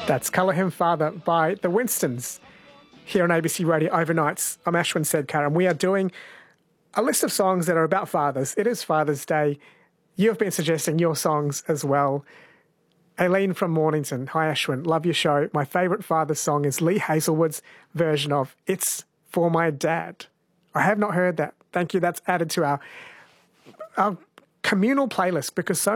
That's Colour Him Father by the Winstons here on ABC Radio Overnights. I'm Ashwin Sedkar, and we are doing a list of songs that are about fathers. It is Father's Day. You have been suggesting your songs as well. Aileen from Mornington. Hi, Ashwin. Love your show. My favourite father's song is Lee Hazelwood's version of It's For My Dad. I have not heard that. Thank you. That's added to our communal playlist because so